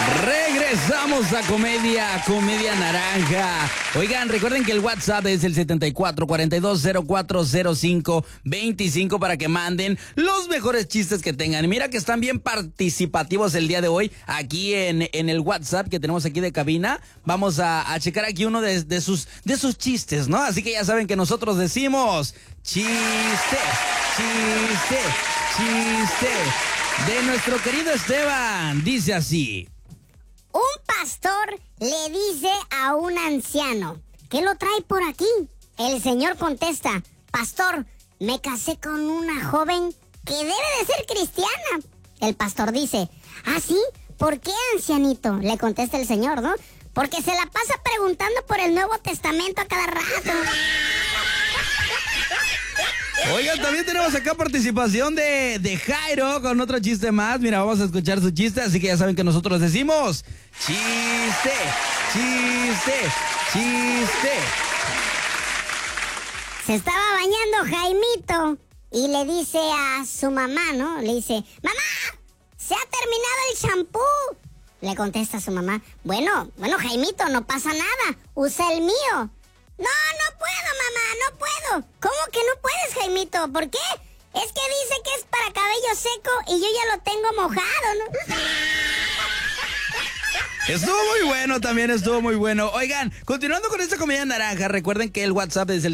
Regresamos a Comedia Naranja. Oigan, recuerden que el WhatsApp es el 7442040525 para que manden los mejores chistes que tengan. Mira que están bien participativos el día de hoy aquí en el WhatsApp que tenemos aquí de cabina. Vamos a checar aquí uno de sus chistes, ¿no? Así que ya saben que nosotros decimos chiste de nuestro querido Esteban. Dice así. Un pastor le dice a un anciano, ¿qué lo trae por aquí? El señor contesta, pastor, me casé con una joven que debe de ser cristiana. El pastor dice, ¿ah, sí? ¿Por qué, ancianito? Le contesta el señor, ¿no? Porque se la pasa preguntando por el Nuevo Testamento a cada rato. Oigan, también tenemos acá participación de Jairo con otro chiste más. Mira, vamos a escuchar su chiste, así que ya saben que nosotros decimos chiste. Se estaba bañando Jaimito y le dice a su mamá, ¿no? Le dice, mamá, se ha terminado el champú. Le contesta a su mamá, bueno, Jaimito, no pasa nada, usa el mío. No puedo, mamá, no puedo. ¿Cómo que no puedes, Jaimito? ¿Por qué? Es que dice que es para cabello seco y yo ya lo tengo mojado, ¿no? Estuvo muy bueno. Oigan, continuando con esta Comedia Naranja, recuerden que el WhatsApp es el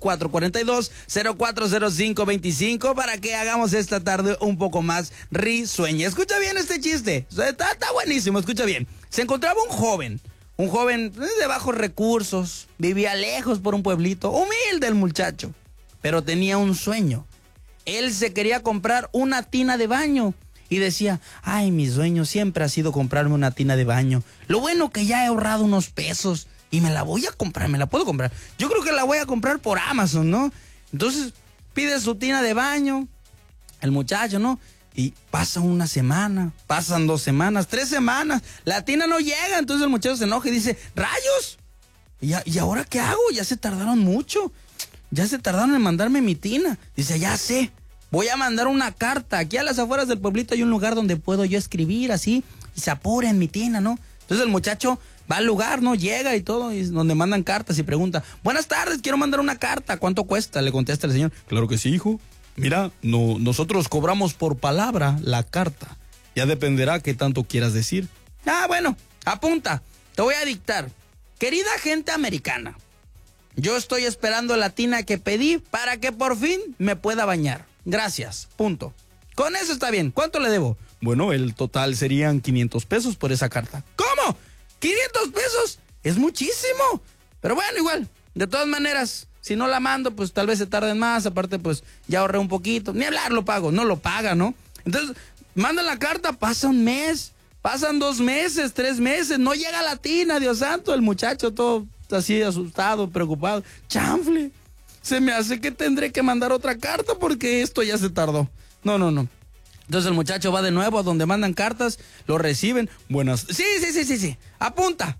7442040525 para que hagamos esta tarde un poco más risueña. Escucha bien este chiste, está buenísimo, escucha bien. Se encontraba un joven de bajos recursos, vivía lejos por un pueblito, humilde el muchacho, pero tenía un sueño. Él se quería comprar una tina de baño y decía, ay, mi sueño siempre ha sido comprarme una tina de baño. Lo bueno que ya he ahorrado unos pesos y me la voy a comprar, me la puedo comprar. Yo creo que la voy a comprar por Amazon, ¿no? Entonces pide su tina de baño, el muchacho, ¿no? Y pasa una semana, pasan 2 semanas, 3 semanas, la tina no llega, entonces el muchacho se enoja y dice, ¡rayos! ¿Y ahora qué hago? Ya se tardaron mucho, ya se tardaron en mandarme mi tina. Dice, ya sé, voy a mandar una carta, aquí a las afueras del pueblito hay un lugar donde puedo yo escribir así, y se apura en mi tina, ¿no? Entonces el muchacho va al lugar, ¿no? Llega y todo, y donde mandan cartas y pregunta, buenas tardes, quiero mandar una carta, ¿cuánto cuesta? Le contesta el señor, claro que sí, hijo. Mira, nosotros cobramos por palabra la carta. Ya dependerá qué tanto quieras decir. Ah, bueno, apunta. Te voy a dictar. Querida gente americana, yo estoy esperando la tina que pedí para que por fin me pueda bañar. Gracias, punto. Con eso está bien. ¿Cuánto le debo? Bueno, el total serían 500 pesos por esa carta. ¿Cómo? ¿500 pesos? Es muchísimo. Pero bueno, igual, de todas maneras... Si no la mando, pues tal vez se tarden más. Aparte, pues ya ahorré un poquito. Ni hablar lo pago. No lo paga, ¿no? Entonces, mandan la carta, pasa un mes. Pasan 2 meses, 3 meses. No llega la tina, Dios santo. El muchacho todo así asustado, preocupado. Chanfle. Se me hace que tendré que mandar otra carta porque esto ya se tardó. No. Entonces el muchacho va de nuevo a donde mandan cartas. Lo reciben. Buenas. Sí. Apunta.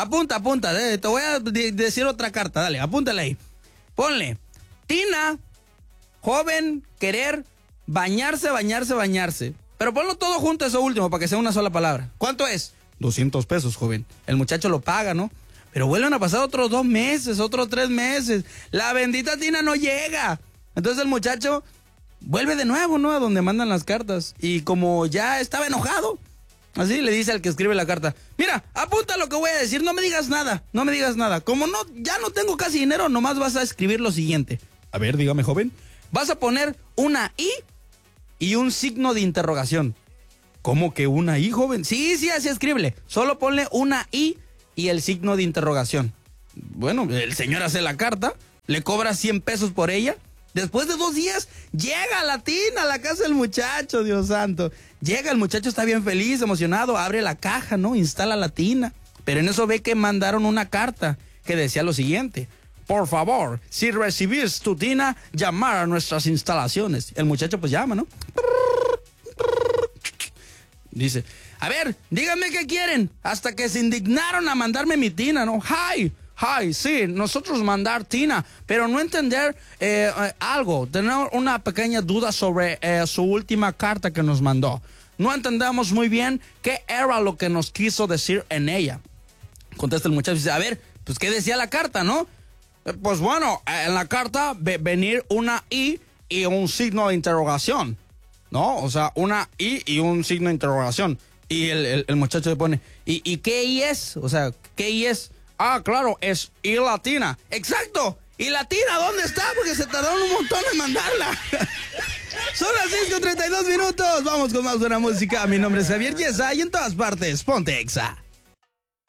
Te voy a decir otra carta. Dale, apúntale ahí. Ponle, tina, joven, querer, bañarse. Pero ponlo todo junto, eso último, para que sea una sola palabra. ¿Cuánto es? 200 pesos, joven. El muchacho lo paga, ¿no? Pero vuelven a pasar otros 2 meses, otros 3 meses. La bendita tina no llega. Entonces el muchacho vuelve de nuevo, ¿no? A donde mandan las cartas. Y como ya estaba enojado, así le dice al que escribe la carta, mira, apunta lo que voy a decir, no me digas nada. Como ya no tengo casi dinero, nomás vas a escribir lo siguiente. A ver, dígame, joven. Vas a poner una I y un signo de interrogación. ¿Cómo que una I, joven? Sí, así escríbele. Solo ponle una I y el signo de interrogación. Bueno, el señor hace la carta, le cobra 100 pesos por ella. Después de 2 días, llega la tina a la casa del muchacho, Dios santo. Llega, el muchacho está bien feliz, emocionado, abre la caja, ¿no? Instala la tina. Pero en eso ve que mandaron una carta que decía lo siguiente. Por favor, si recibís tu tina, llamar a nuestras instalaciones. El muchacho pues llama, ¿no? Dice, a ver, díganme qué quieren. Hasta que se indignaron a mandarme mi tina, ¿no? Hi, sí, nosotros mandar tina, pero no entender algo. Tener una pequeña duda sobre su última carta que nos mandó. no entendemos muy bien qué era lo que nos quiso decir en ella. Contesta el muchacho y dice, a ver, pues ¿qué decía la carta, no? Pues bueno, en la carta venir una I y un signo de interrogación, ¿no? O sea, una I y un signo de interrogación. Y el muchacho le pone, ¿y qué I es? O sea, ¿qué I es? Ah, claro, es I latina. ¡Exacto! ¿Y latina dónde está? Porque se tardaron un montón en mandarla. Son las 6:32. Vamos con más buena música. Mi nombre es Javier Yesa y en todas partes, ponte Exa.